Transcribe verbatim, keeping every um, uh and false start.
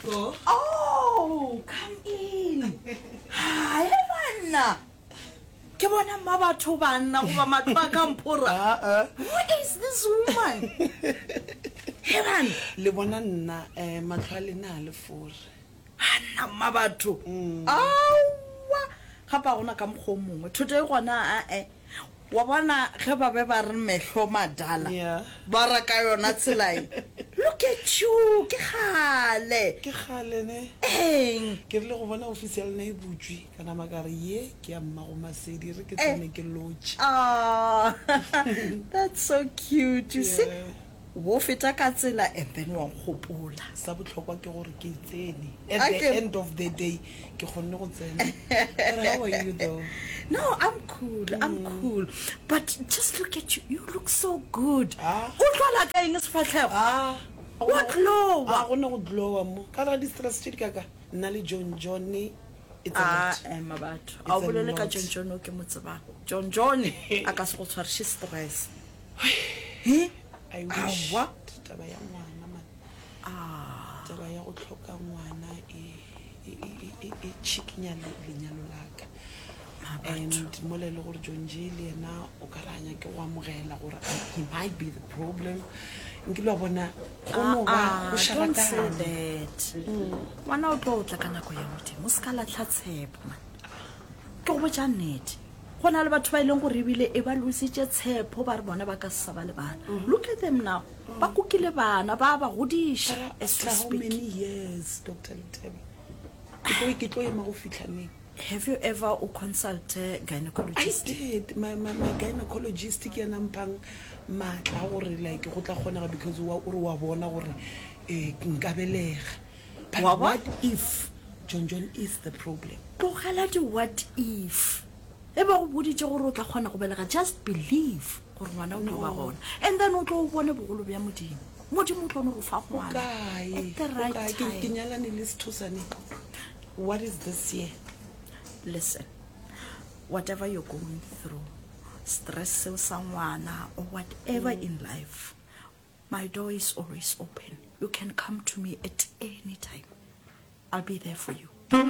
Go. Oh, come in. Hi, banna. Ke bona mma batho banna go ba matlo a ka mpora. Who is this woman? Hey man, Le bona nna eh matlo a lena le fore. Hanna mma batho. Awa. Ga pa gona ka mgo mongwe. Thote gona a eh wa bona ge ba be ba re mehlo madala. Yeah. Ba ra ka yona tselae. Look at you, ke gale. Ke gale ne. Eng. Ke re go bona official na e butswi kana magare ye ke ya mma go Masedi re ke tsene ke lodge. Ah, that's so cute. You see, Yeah. wo feta ka tsela and then wa gopola. Sa botlhokwa ke gore ke tsene. At the Okay. end of the day ke gonne go tsena. But how are you though? No, I'm cool. I'm cool. But just look at you. You look so good. Ah. O tlola ka eng sefatlhego? Ah. Wa glow. Ah, go ne go glowa mo. Ka ra di-stress tse di kaka. Nna le John John it's a Ah, lot. eh mabatho. a A o bolele ka lot. John John o ke mo tsebang. John John a ka se go tshwara she stress. He? I wish Awa. taba ya ngwana man. Ah. Taba ya go tlhoka ngwana e e e e e chikinya le lenyalo laka. And mole le gore John J le yena o ka ranya ke go amogela gore he might be the problem. Nkile bona go no ba Ah, go don't say sharakana. that. Wana o tlo tla ka nako ya modimo. Ska la tlhatshepo man. Ke go botsa nnete. Gona le batho ba ileng gore ebile e ba lositse tshepo ba re bona ba ka sa ba le bana. Look at them now. Ba kukile bana ba ba godisha as After we how many speak. years, Doctor Letebe? Ke tlo ke tlo ema go fitlhaneng. Have you ever o consult a I gynecologist? did. My my my gynecologist ke yana mpang matla gore like go tla kgona because wa o re wa bona gore eh nka belega. But Wa bona? what if John John is the problem? Tlogela di what if? E ba go boditse gore o tla kgona go belega, just believe gore ngwana o tlo ba gona. And then o tlo o bone bogolo bja modimo. Modimo o tlo no go fa ngwana Kae? at the right Kae? Ke ke time. nyalane le sethosane. What is this year? Listen, whatever you're going through, stress sa ngwana or whatever in life, my door is always open. You can come to me at any time. I'll be there for you.